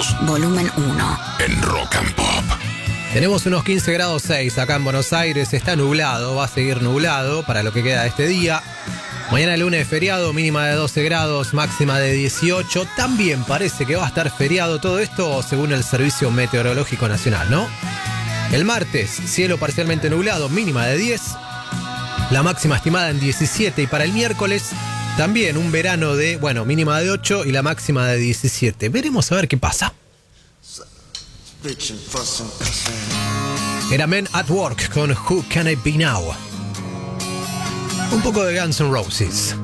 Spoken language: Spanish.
grados. Volumen 1. En Rock and Pop. Tenemos unos 15 grados 6 acá en Buenos Aires. Está nublado, va a seguir nublado para lo que queda de este día. Mañana lunes feriado, mínima de 12 grados, máxima de 18. También parece que va a estar feriado todo esto según el Servicio Meteorológico Nacional, ¿no? El martes, cielo parcialmente nublado, mínima de 10. La máxima estimada en 17. Y para el miércoles, también un verano de, mínima de 8 y la máxima de 17. Veremos a ver qué pasa. Era Men at Work con Who Can I Be Now. Un poco de Guns N' Roses.